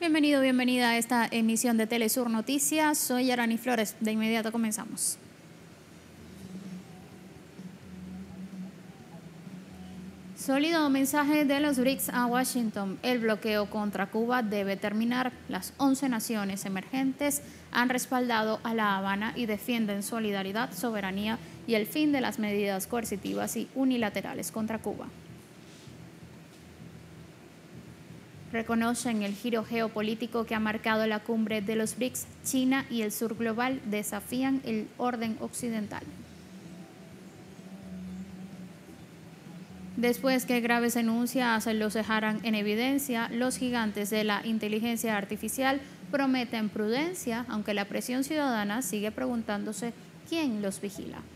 Bienvenido, bienvenida a esta emisión de Telesur Noticias. Soy Yarani Flores. De inmediato comenzamos. Sólido mensaje de los BRICS a Washington. El bloqueo contra Cuba debe terminar. Las 11 naciones emergentes han respaldado a La Habana y defienden solidaridad, soberanía y el fin de las medidas coercitivas y unilaterales contra Cuba. Reconocen el giro geopolítico que ha marcado la cumbre de los BRICS. China y el sur global desafían el orden occidental. Después que graves denuncias los dejaran en evidencia, los gigantes de la inteligencia artificial prometen prudencia, aunque la presión ciudadana sigue preguntándose quién los vigila.